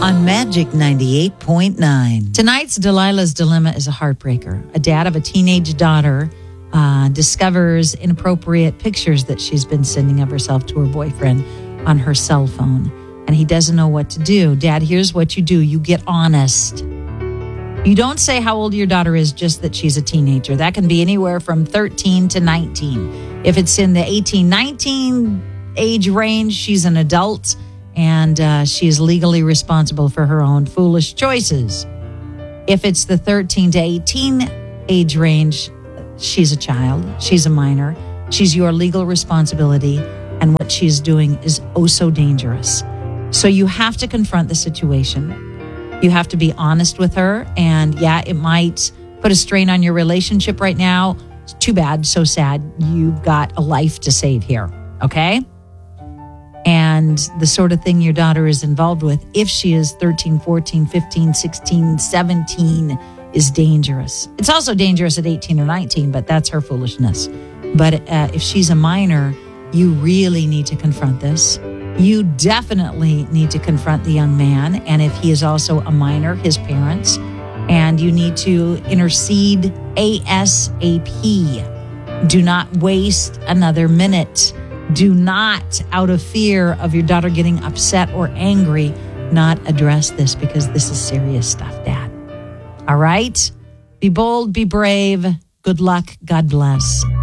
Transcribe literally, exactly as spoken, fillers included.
on Magic ninety-eight point nine. Tonight's Delilah's Dilemma is a heartbreaker. A dad of a teenage daughter uh, discovers inappropriate pictures that she's been sending of herself to her boyfriend on her cell phone, and he doesn't know what to do. Dad, here's what you do. You get honest. You don't say how old your daughter is, just that she's a teenager. That can be anywhere from thirteen to nineteen. If it's in the eighteen, nineteen age range, she's an adult, and uh, she is legally responsible for her own foolish choices. If it's the thirteen to eighteen age range, she's a child. She's a minor. She's your legal responsibility, and what she's doing is oh so dangerous. So you have to confront the situation. You have to be honest with her, and yeah, it might put a strain on your relationship right now. It's too bad, so sad. You've got a life to save here, okay? And the sort of thing your daughter is involved with, if she is thirteen, fourteen, fifteen, sixteen, seventeen, is dangerous. It's also dangerous at eighteen or nineteen, but that's her foolishness. But uh, if she's a minor, you really need to confront this. You definitely need to confront the young man, and if he is also a minor, his parents, and you need to intercede ASAP. Do not waste another minute. Do not, out of fear of your daughter getting upset or angry, not address this, because this is serious stuff, Dad. All right? Be bold, be brave. Good luck. God bless.